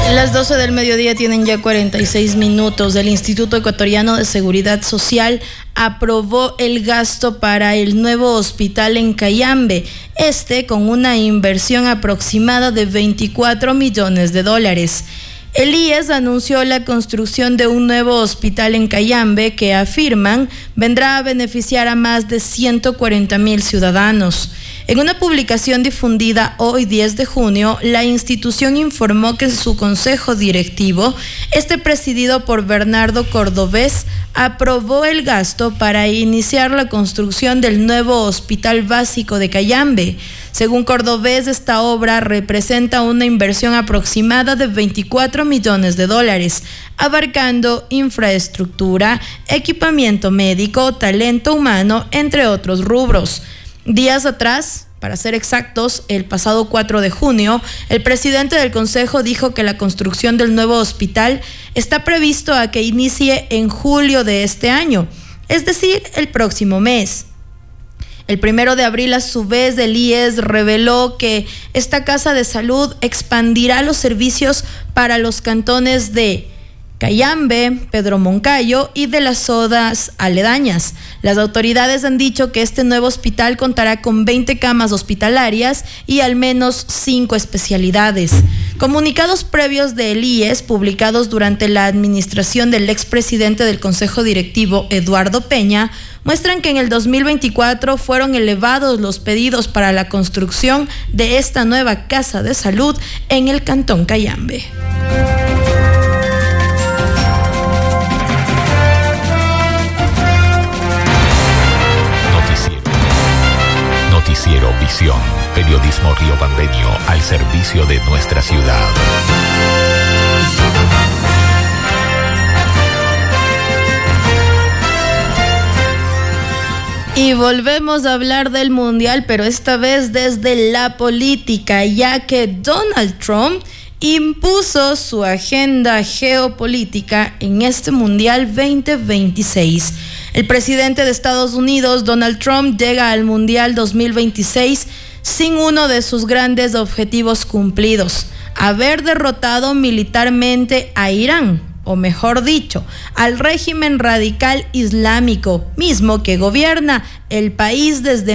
Las 12 del mediodía tienen ya 46 minutos. El Instituto Ecuatoriano de Seguridad Social aprobó el gasto para el nuevo hospital en Cayambe, con una inversión aproximada de $24 millones. El IES anunció la construcción de un nuevo hospital en Cayambe que afirman vendrá a beneficiar a más de 140,000 ciudadanos. En una publicación difundida hoy 10 de junio, la institución informó que su consejo directivo, presidido por Bernardo Cordovés, aprobó el gasto para iniciar la construcción del nuevo hospital básico de Cayambe. Según Cordovés, esta obra representa una inversión aproximada de $24 millones, abarcando infraestructura, equipamiento médico, talento humano, entre otros rubros. Días atrás, para ser exactos, el pasado 4 de junio, el presidente del Consejo dijo que la construcción del nuevo hospital está previsto a que inicie en julio de este año, es decir, el próximo mes. El 1 de abril, a su vez, el IES reveló que esta casa de salud expandirá los servicios para los cantones de Cayambe, Pedro Moncayo y de las zonas aledañas. Las autoridades han dicho que este nuevo hospital contará con 20 camas hospitalarias y al menos 5 especialidades. Comunicados previos del IES, publicados durante la administración del expresidente del Consejo Directivo, Eduardo Peña, muestran que en el 2024 fueron elevados los pedidos para la construcción de esta nueva casa de salud en el cantón Cayambe. Noticiero Visión, periodismo riobambeño al servicio de nuestra ciudad. Y volvemos a hablar del Mundial, pero esta vez desde la política, ya que Donald Trump impuso su agenda geopolítica en este Mundial 2026. El presidente de Estados Unidos, Donald Trump, llega al Mundial 2026 sin uno de sus grandes objetivos cumplidos: haber derrotado militarmente a Irán, o mejor dicho, al régimen radical islámico, mismo que gobierna el país desde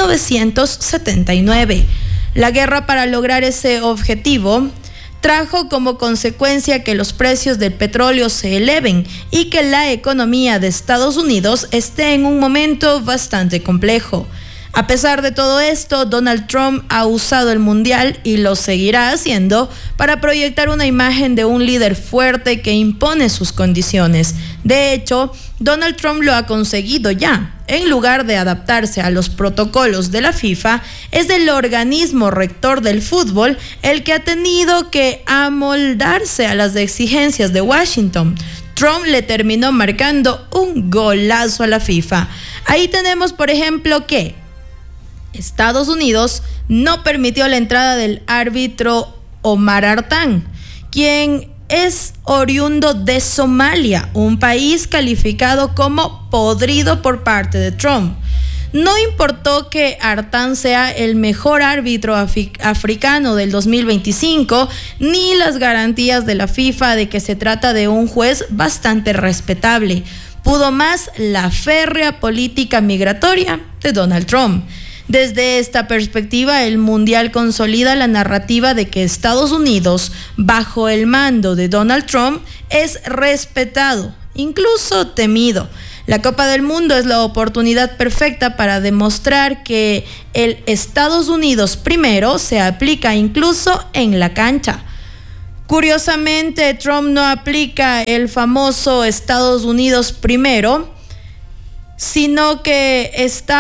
1979. La guerra para lograr ese objetivo trajo como consecuencia que los precios del petróleo se eleven y que la economía de Estados Unidos esté en un momento bastante complejo. A pesar de todo esto, Donald Trump ha usado el Mundial, y lo seguirá haciendo, para proyectar una imagen de un líder fuerte que impone sus condiciones. De hecho, Donald Trump lo ha conseguido ya. En lugar de adaptarse a los protocolos de la FIFA, es el organismo rector del fútbol el que ha tenido que amoldarse a las exigencias de Washington. Trump le terminó marcando un golazo a la FIFA. Ahí tenemos, por ejemplo, que Estados Unidos no permitió la entrada del árbitro Omar Artan, quien es oriundo de Somalia, un país calificado como podrido por parte de Trump. No importó que Artan sea el mejor árbitro africano del 2025, ni las garantías de la FIFA de que se trata de un juez bastante respetable. Pudo más la férrea política migratoria de Donald Trump. Desde esta perspectiva, el Mundial consolida la narrativa de que Estados Unidos, bajo el mando de Donald Trump, es respetado, incluso temido. La Copa del Mundo es la oportunidad perfecta para demostrar que el Estados Unidos primero se aplica incluso en la cancha. Curiosamente, Trump no aplica el famoso Estados Unidos primero, sino que está